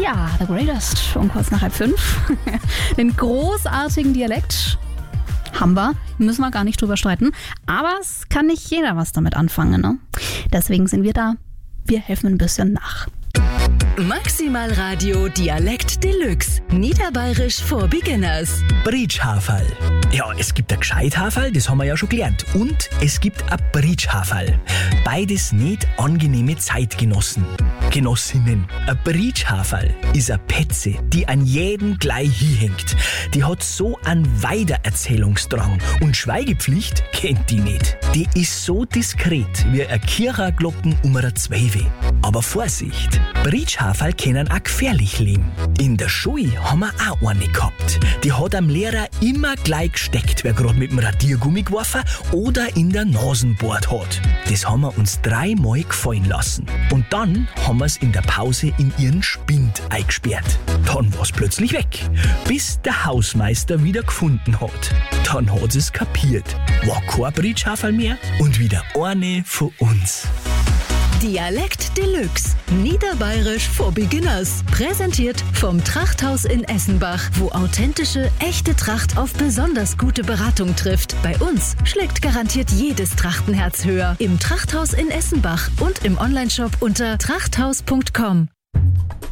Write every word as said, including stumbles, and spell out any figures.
Ja, The Greatest, um kurz nach halb fünf. Den großartigen Dialekt haben wir, müssen wir gar nicht drüber streiten. Aber es kann nicht jeder was damit anfangen, ne? Deswegen sind wir da. Wir helfen ein bisschen nach. Maximal Radio Dialekt Deluxe. Niederbayerisch for Beginners. Britschhaferl. Ja, es gibt ein Gescheithaferl, das haben wir ja schon gelernt. Und es gibt ein Britschhaferl. Beides nicht angenehme Zeitgenossen. Genossinnen. Ein Britschhaferl ist eine Petze, die an jeden gleich hinhängt. Die hat so einen Weitererzählungsdrang und Schweigepflicht kennt die nicht. Die ist so diskret wie eine Kirchenglocken um eine Zweiwe. Aber Vorsicht, Britschhaferl können auch gefährlich leben. In der Schule haben wir auch eine gehabt. Die hat am Lehrer immer gleich gesteckt, wer gerade mit dem Radiergummi geworfen oder in der Nasen bohrt hat. Das haben wir uns dreimal gefallen lassen. Und dann haben wir es in der Pause in ihren Spind eingesperrt. Dann war es plötzlich weg, bis der Hausmeister wieder gefunden hat. Dann hat es kapiert. War kein Britschhaferl mehr und wieder eine von uns. Dialekt Deluxe. Niederbayerisch for Beginners. Präsentiert vom Trachthaus in Essenbach, wo authentische, echte Tracht auf besonders gute Beratung trifft. Bei uns schlägt garantiert jedes Trachtenherz höher. Im Trachthaus in Essenbach und im Onlineshop unter trachthaus punkt com.